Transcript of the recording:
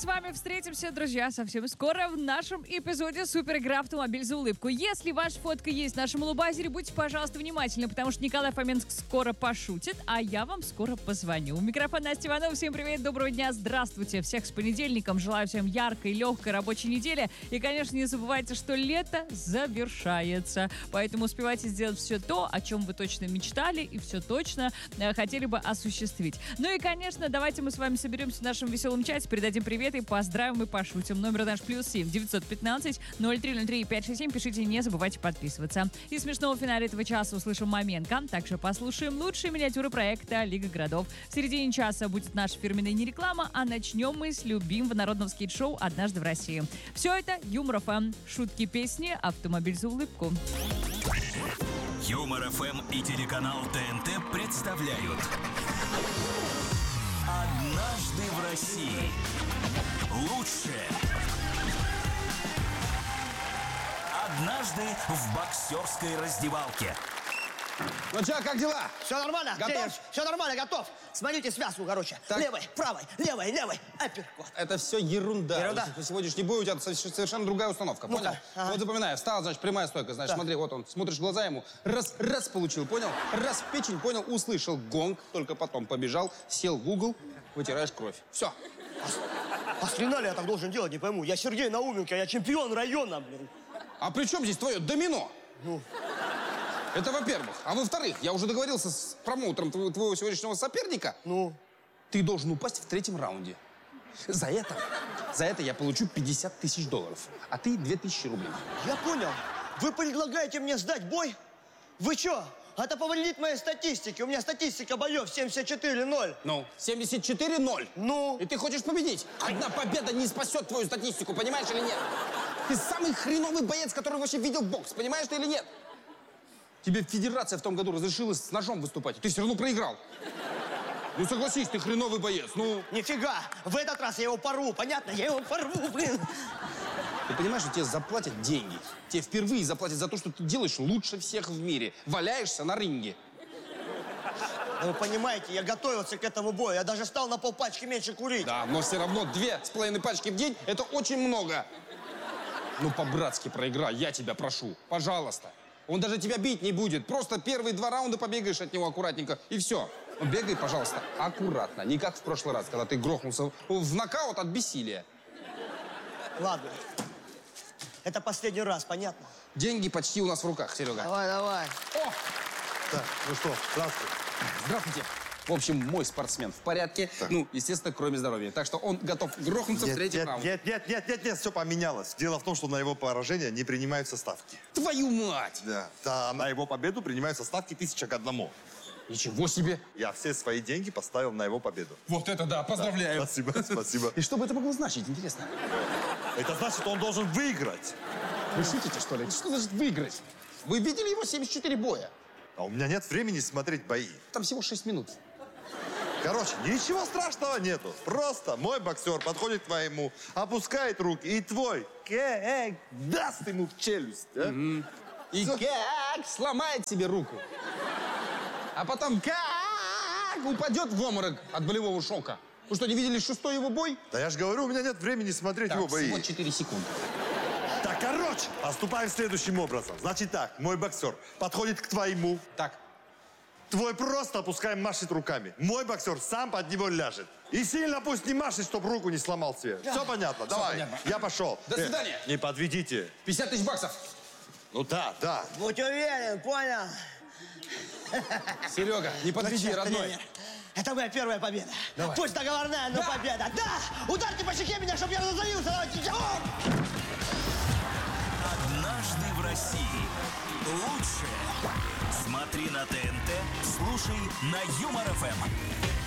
с вами встретимся, друзья, совсем скоро в нашем эпизоде «Суперигра «Автомобиль за улыбку». Если ваша фотка есть в нашем лубазере, будьте, пожалуйста, внимательны, потому что Николай Фоменко скоро пошутит, а я вам скоро позвоню. У микрофона Настя Иванова. Всем привет, доброго дня, здравствуйте. Всех с понедельником. Желаю всем яркой, легкой рабочей недели. И, конечно, не забывайте, что лето завершается. Поэтому успевайте сделать все то, о чем вы точно мечтали и все точно хотели бы осуществить. Ну и, конечно, давайте мы с вами соберемся в нашем веселом чате, передадим привет и поздравим и пошутим. Номер наш +7 915 0303 567. Пишите, не забывайте подписываться. И смешного в финале этого часа услышим Маменко. Также послушаем лучшие миниатюры проекта «Лига городов». В середине часа будет наша фирменная не реклама, а начнем мы с любимого народного скейт-шоу «Однажды в России». Все это Юмор ФМ. Шутки, песни, автомобиль за улыбку. Юмор ФМ и телеканал ТНТ представляют «Однажды в России». Лучшее. Однажды в боксерской раздевалке. Ну чё, как дела? Все нормально? Готов? Все нормально, готов. Смотрите связку, короче. Так. Левой, правой, левой, апперкот. Это все ерунда. Ерунда? На сегодняшний бой у тебя совершенно другая установка, Ну-ка, понял? ага. Вот запоминай, встал, значит, прямая стойка, значит, Так. смотри, вот он, смотришь в глаза ему, раз получил, понял? Раз в печень, понял, услышал гонг, только потом побежал, сел в угол, вытираешь кровь. Все. А с хрена ли я так должен делать, не пойму. Я Сергей Науменко, я чемпион района, блин. А при чем здесь твое домино? Ну. Это во-первых. А во-вторых, я уже договорился с промоутером твоего сегодняшнего соперника. Ну? Ты должен упасть в 3-м раунде. За это я получу $50 тысяч, а ты 2000 рублей. Я понял. Вы предлагаете мне сдать бой? Вы чё? Это повредит моей статистике. У меня статистика боев 74-0. Ну, 74-0. Ну? И ты хочешь победить? Одна победа не спасет твою статистику, понимаешь или нет? Ты самый хреновый боец, который вообще видел бокс, понимаешь ты или нет? Тебе федерация в том году разрешила с ножом выступать, ты все равно проиграл. Ну согласись, ты хреновый боец, ну... Нифига, в этот раз я его порву, понятно? Я его порву, блин. Ты понимаешь, что тебе заплатят деньги? Тебе впервые заплатят за то, что ты делаешь лучше всех в мире. Валяешься на ринге. Вы понимаете, я готовился к этому бою. Я даже стал на полпачки меньше курить. Да, но все равно 2,5 пачки в день – это очень много. Ну, по-братски проиграй, я тебя прошу. Пожалуйста. Он даже тебя бить не будет. Просто первые 2 раунда побегаешь от него аккуратненько, и все. Ну, бегай, пожалуйста, аккуратно. Не как в прошлый раз, когда ты грохнулся в нокаут от бессилия. Ладно. Это последний раз, понятно? Деньги почти у нас в руках, Серега. Давай. О! Так, ну что, здравствуйте. Здравствуйте. В общем, мой спортсмен в порядке. Так. Ну, естественно, кроме здоровья. Так что он готов грохнуться в 3-м раунде. Нет, все поменялось. Дело в том, что на его поражение не принимаются ставки. Твою мать! Да, на его победу принимаются ставки 1000 к 1. Ничего себе! Я все свои деньги поставил на его победу. Вот это да, поздравляю. Спасибо. И что бы это могло значить, интересно? Это значит, он должен выиграть. Вы шутите, что ли? Что значит выиграть? Вы видели его 74 боя? А у меня нет времени смотреть бои. Там всего 6 минут. Короче, ничего страшного нету. Просто мой боксер подходит к твоему, опускает руки, и твой даст ему в челюсть. А? И как сломает себе руку. А потом как упадет в обморок от болевого шока. Вы что, не видели 6-й его бой? Да я же говорю, у меня нет времени смотреть его Так, бои. всего 4 секунды. Так, короче, поступаем следующим образом. Значит так, мой боксер подходит к твоему. Так. Твой просто опускаем, машет руками. Мой боксер сам под него ляжет. И сильно пусть не машет, чтобы руку не сломал себе. Все понятно? Давай, понятно. я пошел. До свидания. Не подведите. 50 тысяч баксов. Ну да. Будь уверен, понял? Серега, не подведи, Ну, родной. тренер, это моя первая победа. Давай. Пусть договорная, но победа. Да! Ударьте по щеке меня, чтобы я разозлился. Давайте. «Однажды в России». Лучшее. Смотри на ТНТ, слушай на Юмор ФМ.